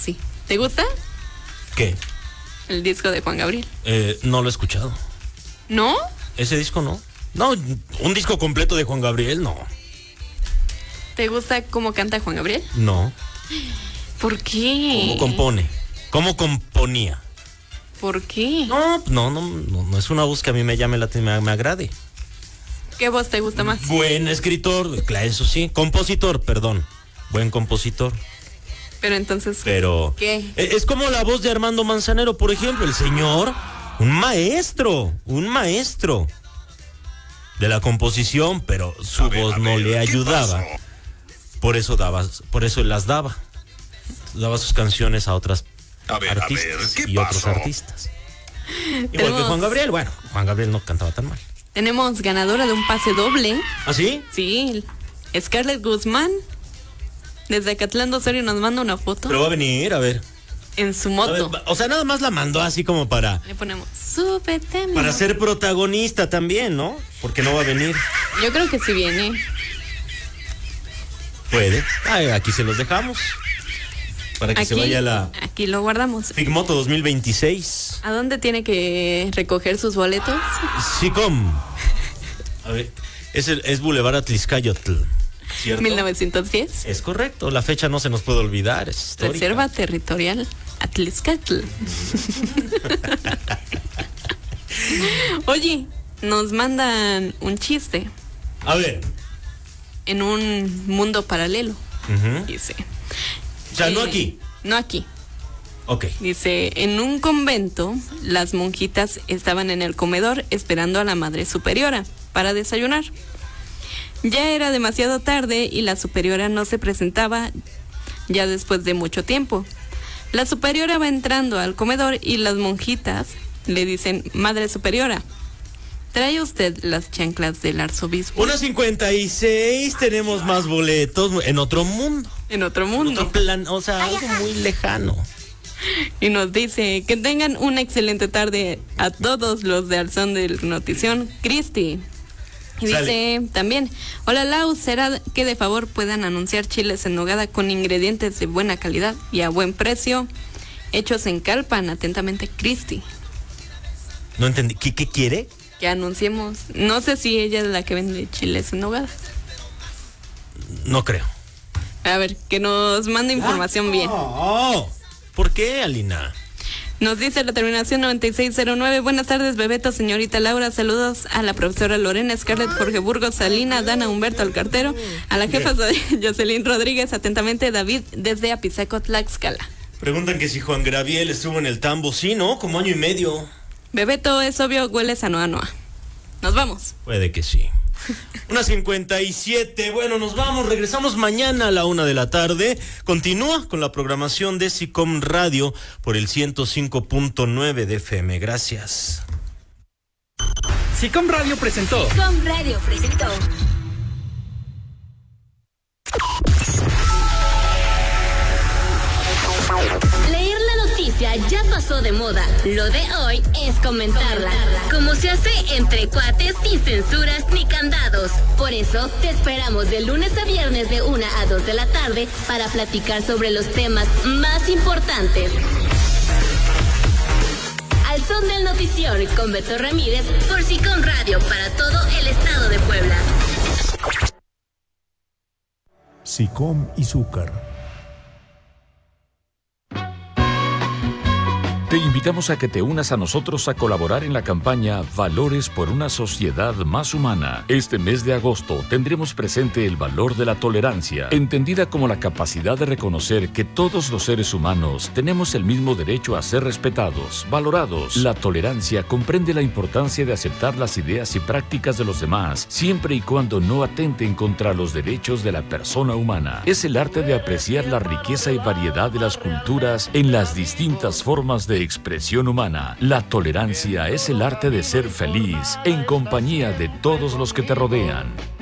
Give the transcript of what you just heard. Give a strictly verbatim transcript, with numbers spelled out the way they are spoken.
sí. ¿Te gusta? ¿Qué? El disco de Juan Gabriel. Eh, no lo he escuchado. ¿No? ¿Ese disco no? No, un disco completo de Juan Gabriel, no. ¿Te gusta cómo canta Juan Gabriel? No. ¿Por qué? ¿Cómo compone? ¿Cómo componía? ¿Por qué? No, no, no, no, no es una voz que a mí me llame la me, me agrade. ¿Qué voz te gusta más? Buen escritor, claro, eso sí. Compositor, perdón. Buen compositor. Pero entonces, Pero ¿qué? Es como la voz de Armando Manzanero, por ejemplo. El señor, un maestro, un maestro de la composición, pero su a ver, voz a no ver, le ayudaba. ¿Qué pasó? Por eso daba, por eso él las daba. Daba sus canciones a otras A ver, artistas a ver, ¿qué y otros pasó? artistas. Igual Tenemos- que Juan Gabriel. Bueno, Juan Gabriel no cantaba tan mal. Tenemos ganadora de un pase doble. ¿Ah, sí? Sí, Scarlett Guzmán. Desde Acatlán de Osorio nos manda una foto Pero va a venir, a ver. en su A ver, moto. va- o sea, nada más la mandó así como para, Le ponemos súbete. para ser protagonista también, ¿no? Porque no va a venir. Yo creo que sí viene. Puede. Ay, aquí se los dejamos. Para que Aquí, se vaya la aquí lo guardamos. Figmoto dos mil veintiséis. ¿A dónde tiene que recoger sus boletos? SICOM. A ver, es, el, es Boulevard Atliscayotl, ¿cierto? mil novecientos diez. Es correcto, la fecha no se nos puede olvidar, es histórica. Reserva Territorial Atliscatl. Oye, nos mandan un chiste A ver. en un mundo paralelo. Ujú. Dice. O sea, no eh, aquí. No aquí. Ok. Dice, en un convento, las monjitas estaban en el comedor esperando a la madre superiora para desayunar. Ya era demasiado tarde y la superiora no se presentaba ya después de mucho tiempo. La superiora va entrando al comedor y las monjitas le dicen, madre superiora, ¿trae usted las chanclas del arzobispo? Una cincuenta y seis, tenemos más boletos en otro mundo. En otro En mundo. otro plan, o sea, algo muy lejano. Y nos dice que tengan una excelente tarde a todos los de Alzón del Notición, Cristi. Y Sale. dice también, hola Lau, ¿será que de favor puedan anunciar chiles en nogada con ingredientes de buena calidad y a buen precio, hechos en Calpan? Atentamente, Cristi. No entendí. ¿Qué, qué quiere? Que anunciemos, no sé si ella es la que vende chiles en nogada. No creo. A ver, que nos mande información bien. Oh, ¿por qué, Alina? Nos dice la terminación noventa y seis cero nueve. Buenas tardes, Bebeto, señorita Laura. Saludos a la profesora Lorena, Scarlett, Jorge Burgos, Salina, Dana, Humberto, al cartero. A la jefa Jocelyn Rodríguez. Atentamente, David, desde Apizaco, Tlaxcala. Preguntan que si Juan Gabriel estuvo en el tambo. Sí, ¿no? Como año y medio. Bebeto, es obvio, hueles a Noa Noa. Nos vamos. Puede que sí. Una cincuenta y siete. Bueno, nos vamos. Regresamos mañana a la una de la tarde. Continúa con la programación de SICOM Radio por el ciento cinco punto nueve de F M. Gracias. SICOM Radio presentó. SICOM Radio presentó. Leer la noticia ya pasó de moda. Lo de hoy es comentarla. Como se hace entre cuates, sin censuras ni candados. Por eso te esperamos de lunes a viernes de una a dos de la tarde para platicar sobre los temas más importantes. Al son del notición con Beto Ramírez por SICOM Radio para todo el estado de Puebla. SICOM y Zúcar. Te invitamos a que te unas a nosotros a colaborar en la campaña Valores por una sociedad más humana. Este mes de agosto tendremos presente el valor de la tolerancia, entendida como la capacidad de reconocer que todos los seres humanos tenemos el mismo derecho a ser respetados, valorados. La tolerancia comprende la importancia de aceptar las ideas y prácticas de los demás, siempre y cuando no atenten contra los derechos de la persona humana. Es el arte de apreciar la riqueza y variedad de las culturas en las distintas formas de expresión humana. La tolerancia es el arte de ser feliz en compañía de todos los que te rodean.